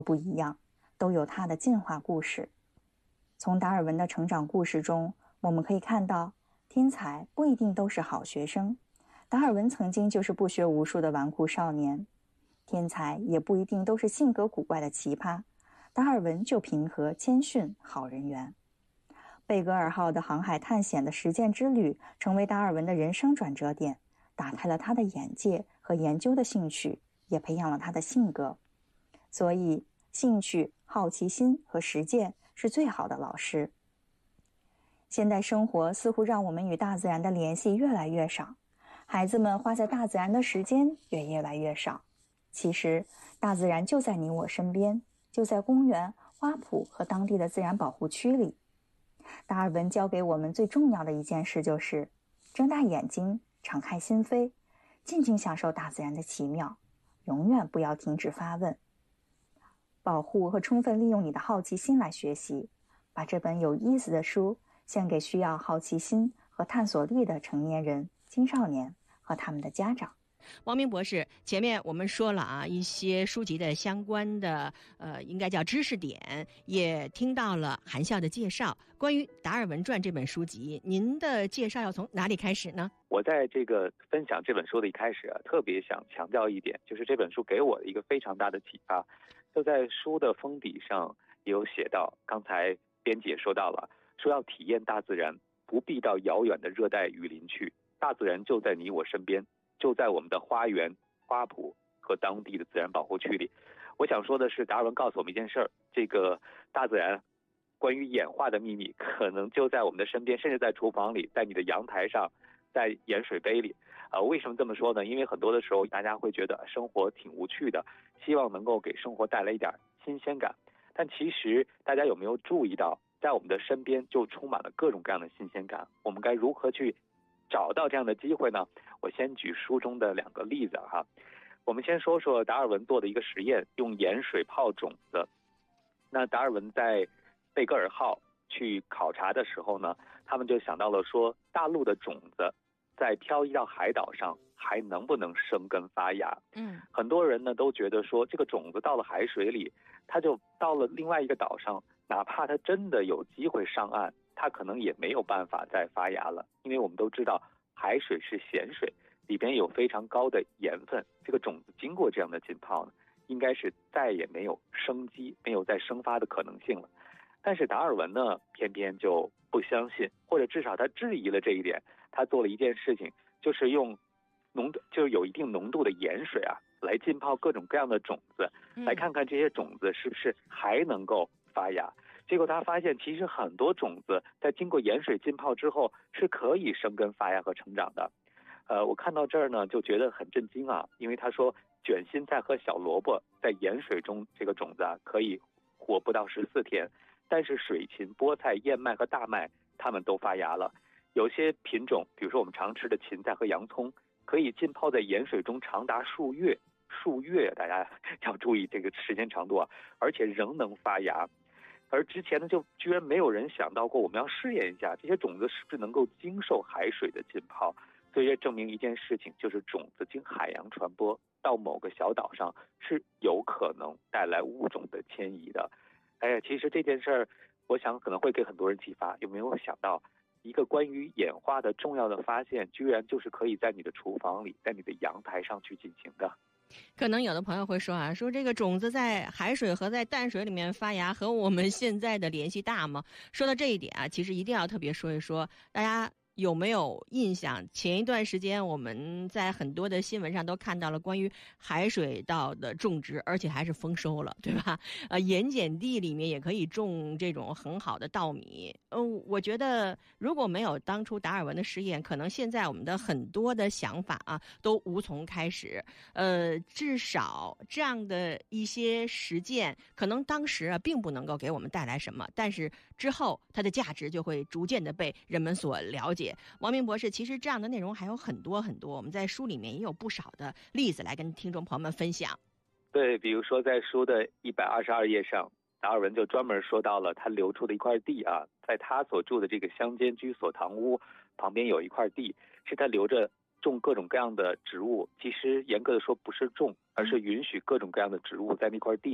不一样，都有它的进化故事。从达尔文的成长故事中，我们可以看到，天才不一定都是好学生。达尔文曾经就是不学无术的纨绔少年。天才也不一定都是性格古怪的奇葩，达尔文就平和谦逊好人缘。贝格尔号的航海探险的实践之旅成为达尔文的人生转折点，打开了他的眼界和研究的兴趣，也培养了他的性格。所以兴趣、好奇心和实践是最好的老师。现代生活似乎让我们与大自然的联系越来越少，孩子们花在大自然的时间也越来越少。其实大自然就在你我身边，就在公园、花圃和当地的自然保护区里。达尔文教给我们最重要的一件事就是睁大眼睛，敞开心扉，静静享受大自然的奇妙，永远不要停止发问。保护和充分利用你的好奇心来学习，把这本有意思的书献给需要好奇心和探索力的成年人、青少年和他们的家长。 王明博士，前面我们说了啊，一些书籍的相关的应该叫知识点，也听到了韩笑的介绍。关于《达尔文传》这本书籍，您的介绍要从哪里开始呢？ 我在这个分享这本书的一开始啊，特别想强调一点，就是这本书给我的一个非常大的启发。就在书的封底上也有写到，刚才编辑也说到了，说要体验大自然，不必到遥远的热带雨林去，大自然就在你我身边，就在我们的花园、花圃和当地的自然保护区里。我想说的是，达尔文告诉我们一件事儿，这个大自然关于演化的秘密可能就在我们的身边，甚至在厨房里，在你的阳台上，在盐水杯里。为什么这么说呢？因为很多的时候大家会觉得生活挺无趣的，希望能够给生活带来一点新鲜感。但其实大家有没有注意到，在我们的身边就充满了各种各样的新鲜感，我们该如何去找到这样的机会呢？我先举书中的2个例子哈。我们先说说达尔文做的一个实验，用盐水泡种子。那达尔文在贝格尔号去考察的时候呢，他们就想到了说，大陆的种子在漂移到海岛上还能不能生根发芽。很多人呢都觉得说，这个种子到了海水里，它就到了另外一个岛上，哪怕它真的有机会上岸，它可能也没有办法再发芽了。因为我们都知道海水是咸水，里边有非常高的盐分，这个种子经过这样的浸泡呢，应该是再也没有生机，没有再生发的可能性了。但是达尔文呢偏偏就不相信，或者至少他质疑了这一点。他做了一件事情，就是用就是有一定浓度的盐水啊，来浸泡各种各样的种子，来看看这些种子是不是还能够发芽。结果他发现，其实很多种子在经过盐水浸泡之后是可以生根发芽和成长的。我看到这儿呢就觉得很震惊啊，因为他说卷心菜和小萝卜在盐水中这个种子啊可以活不到14天，但是水芹、菠菜、燕麦和大麦它们都发芽了。有些品种，比如说我们常吃的芹菜和洋葱，可以浸泡在盐水中长达数月，大家要注意这个时间长度啊，而且仍能发芽。而之前呢，就居然没有人想到过，我们要试验一下这些种子是不是能够经受海水的浸泡。所以这证明一件事情，就是种子经海洋传播到某个小岛上是有可能带来物种的迁移的。其实这件事儿，我想可能会给很多人启发。有没有想到，一个关于演化的重要的发现，居然就是可以在你的厨房里，在你的阳台上去进行的？ 可能有的朋友会说啊，说这个种子在海水和在淡水里面发芽和我们现在的联系大吗？说到这一点啊，其实一定要特别说一说，大家有没有印象？前一段时间我们在很多的新闻上都看到了关于海水稻的种植，而且还是丰收了，对吧？盐碱地里面也可以种这种很好的稻米。我觉得如果没有当初达尔文的实验，可能现在我们的很多的想法啊都无从开始。至少这样的一些实践，可能当时啊并不能够给我们带来什么，但是之后它的价值就会逐渐的被人们所了解。王明博士，其实这样的内容还有很多很多，我们在书里面也有不少的例子来跟听众朋友们分享。 对，比如说在书的122页上，达尔文就专门说到了他留出的一块地啊，在他所住的这个乡间居所堂屋旁边有一块地，是他留着种各种各样的植物。其实严格的说不是种，而是允许各种各样的植物在那块地上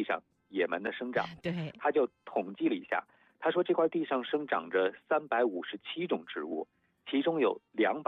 野蛮的生长。 对， 他就统计了一下，他说这块地上生长着357种植物，其中有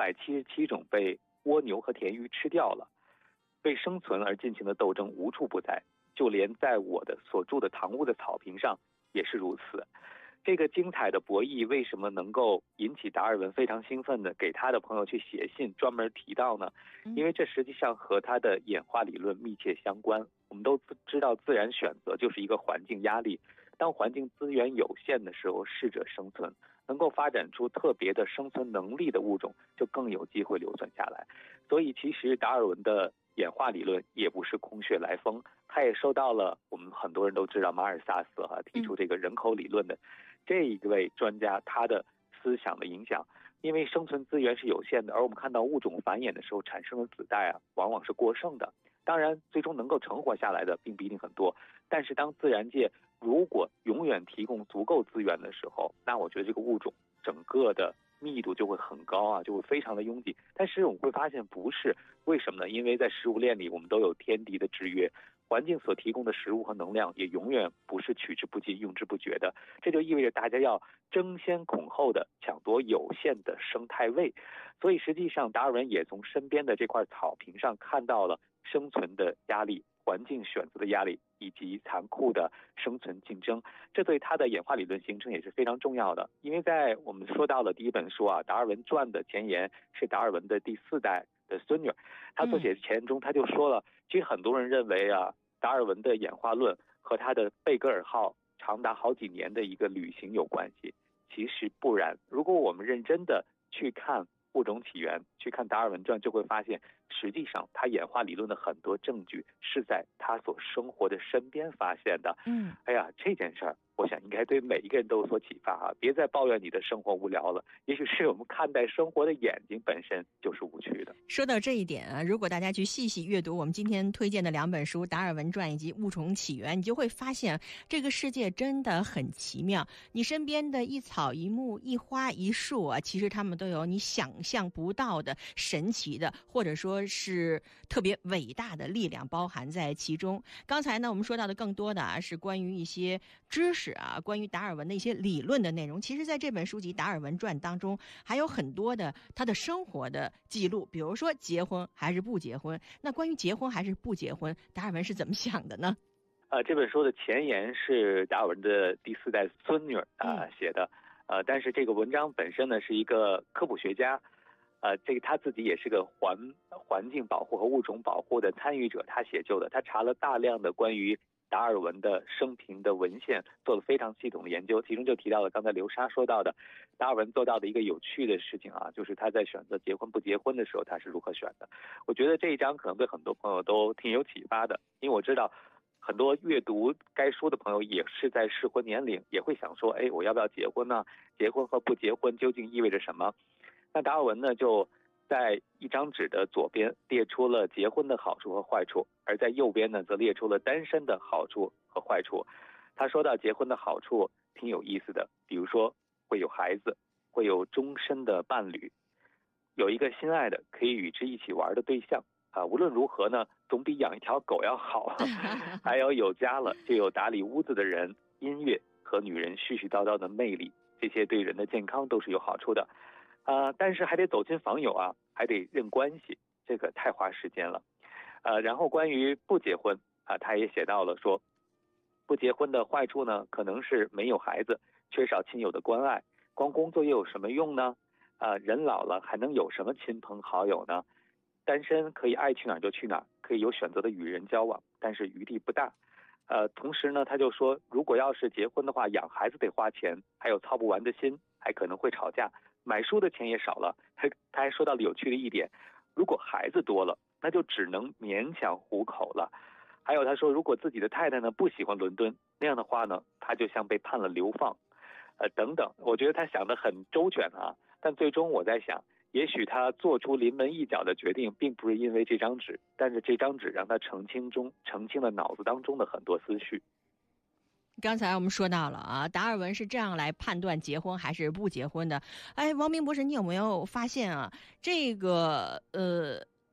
277种被蜗牛和田鱼吃掉了。为生存而进行的斗争无处不在，就连在我的所住的堂屋的草坪上也是如此。这个精彩的博弈为什么能够引起达尔文非常兴奋的给他的朋友去写信专门提到呢？因为这实际上和他的演化理论密切相关。我们都知道自然选择就是一个环境压力，当环境资源有限的时候，适者生存，能够发展出特别的生存能力的物种就更有机会留存下来。所以其实达尔文的演化理论也不是空穴来风，他也受到了我们很多人都知道马尔萨斯提出这个人口理论的这一位专家他的思想的影响。因为生存资源是有限的，而我们看到物种繁衍的时候产生的子代往往是过剩的。当然最终能够成活下来的并不一定很多，但是当自然界如果永远提供足够资源的时候，那我觉得这个物种整个的密度就会很高就会非常的拥挤。但是我们会发现不是，为什么呢？因为在食物链里我们都有天敌的制约，环境所提供的食物和能量也永远不是取之不尽用之不绝的，这就意味着大家要争先恐后的抢夺有限的生态位。所以实际上达尔文也从身边的这块草坪上看到了生存的压力、环境选择的压力以及残酷的生存竞争，这对他的演化理论形成也是非常重要的。因为在我们说到了第一本书达尔文传的前言是达尔文的第4代的孙女，他所写的前言中他就说了，其实很多人认为达尔文的演化论和他的贝格尔号长达好几年的一个旅行有关系，其实不然。如果我们认真的去看物种起源，去看达尔文传，就会发现实际上他演化理论的很多证据是在他所生活的身边发现的。这件事儿我想应该对每一个人都有所启发别再抱怨你的生活无聊了，也许是我们看待生活的眼睛本身就是无趣的。 说到这一点如果大家去细细阅读我们今天推荐的2本书《达尔文传》以及《物种起源》，你就会发现这个世界真的很奇妙。你身边的一草一木一花一树其实它们都有你想象不到的神奇的或者说是特别伟大的力量包含在其中。刚才呢我们说到的更多的是关于一些知识关于达尔文的一些理论的内容，其实在这本书籍《达尔文传》当中还有很多的他的生活的记录，比如说结婚还是不结婚。那关于结婚还是不结婚，达尔文是怎么想的呢？ 这本书的前言是达尔文的第4代孙女写的但是这个文章本身呢是一个科普学家这个他自己也是个环境保护和物种保护的参与者，他写就的。他查了大量的关于达尔文的生平的文献，做了非常系统的研究，其中就提到了刚才刘莎说到的达尔文做到的一个有趣的事情就是他在选择结婚不结婚的时候他是如何选的。我觉得这一章可能对很多朋友都挺有启发的，因为我知道很多阅读该书的朋友也是在适婚年龄，也会想说我要不要结婚呢？结婚和不结婚究竟意味着什么？那达尔文呢就在一张纸的左边列出了结婚的好处和坏处，而在右边呢则列出了单身的好处和坏处。他说到结婚的好处挺有意思的，比如说会有孩子，会有终身的伴侣，有一个心爱的可以与之一起玩的对象无论如何呢总比养一条狗要好还有家了就有打理屋子的人，音乐和女人絮絮叨叨的魅力，这些对人的健康都是有好处的但是还得走亲访友还得认关系，这个太花时间了然后关于不结婚他也写到了说，不结婚的坏处呢可能是没有孩子，缺少亲友的关爱，光工作又有什么用呢人老了还能有什么亲朋好友呢？单身可以爱去哪儿就去哪儿，可以有选择的与人交往，但是余地不大同时呢他就说，如果要是结婚的话，养孩子得花钱，还有操不完的心，还可能会吵架，买书的钱也少了。他还说到了有趣的一点，如果孩子多了，那就只能勉强糊口了。还有他说，如果自己的太太呢不喜欢伦敦，那样的话呢，他就像被判了流放等等。我觉得他想得很周全但最终我在想，也许他做出临门一脚的决定并不是因为这张纸，但是这张纸让他澄清了脑子当中的很多思绪。 刚才我们说到了达尔文是这样来判断结婚还是不结婚的。王明博士，你有没有发现这个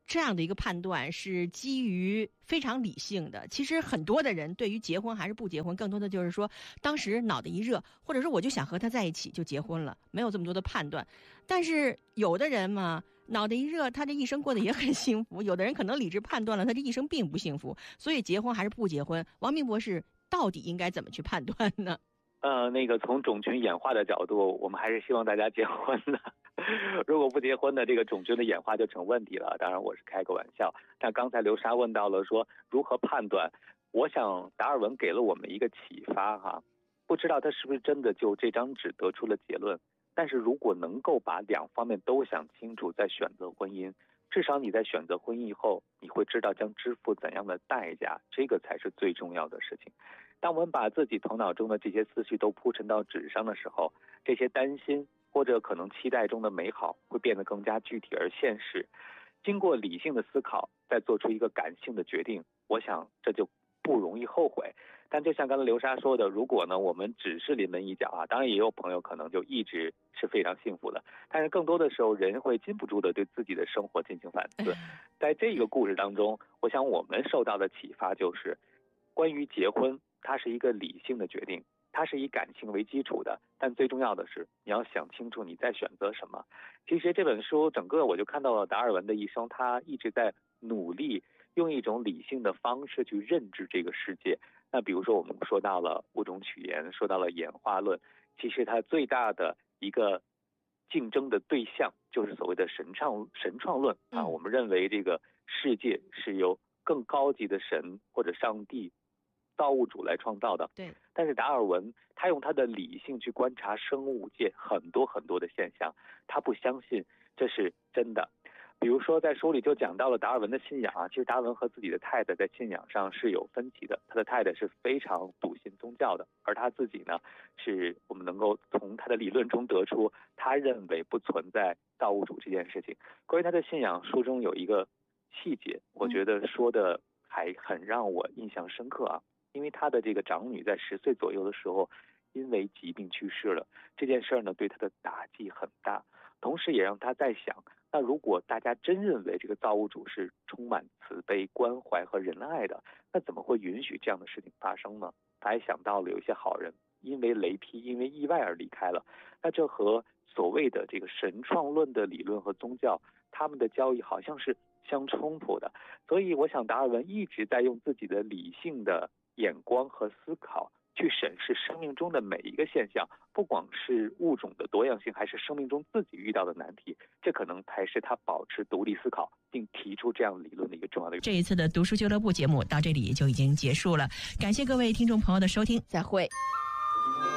这样的一个判断是基于非常理性的。其实很多的人对于结婚还是不结婚，更多的就是说当时脑袋一热，或者说我就想和他在一起就结婚了，没有这么多的判断。但是有的人嘛，脑袋一热，他这一生过得也很幸福；有的人可能理智判断了，他这一生并不幸福。所以结婚还是不结婚，王明博士到底应该怎么去判断呢？ 从种群演化的角度，我们还是希望大家结婚的。如果不结婚的，这个种群的演化就成问题了。当然我是开个玩笑。但刚才刘莎问到了说如何判断，我想达尔文给了我们一个启发哈。不知道他是不是真的就这张纸得出了结论，但是如果能够把两方面都想清楚再选择婚姻，至少你在选择婚姻以后，你会知道将支付怎样的代价，这个才是最重要的事情。当我们把自己头脑中的这些思绪都铺陈到纸上的时候，这些担心或者可能期待中的美好会变得更加具体而现实。经过理性的思考，再做出一个感性的决定，我想这就不容易后悔。但就像刚才刘莎说的，如果呢我们只是临门一脚啊，当然也有朋友可能就一直是非常幸福的，但是更多的时候人会禁不住的对自己的生活进行反思。在这个故事当中，我想我们受到的启发就是关于结婚，它是一个理性的决定，它是以感情为基础的，但最重要的是你要想清楚你在选择什么。其实这本书整个我就看到了达尔文的一生，他一直在努力用一种理性的方式去认知这个世界。那比如说我们说到了物种起源，说到了演化论，其实它最大的一个竞争的对象就是所谓的神创论啊。我们认为这个世界是由更高级的神或者上帝造物主来创造的。 对。 但是达尔文他用他的理性去观察生物界很多很多的现象，他不相信这是真的。比如说在书里就讲到了达尔文的信仰啊，其实达尔文和自己的太太在信仰上是有分歧的。他的太太是非常笃信宗教的，而他自己呢，是我们能够从他的理论中得出他认为不存在造物主这件事情。关于他的信仰，书中有一个细节，我觉得说的还很让我印象深刻啊。因为他的这个长女在10岁左右的时候因为疾病去世了，这件事呢对他的打击很大，同时也让他在想，那如果大家真认为这个造物主是充满慈悲关怀和仁爱的，那怎么会允许这样的事情发生呢？他还想到了有一些好人因为雷劈因为意外而离开了，那这和所谓的这个神创论的理论和宗教他们的交易好像是相冲突的。所以我想达尔文一直在用自己的理性的眼光和思考去审视生命中的每一个现象，不光是物种的多样性，还是生命中自己遇到的难题，这可能才是他保持独立思考并提出这样理论的一个重要的。 这一次的读书俱乐部节目到这里就已经结束了，感谢各位听众朋友的收听，再会。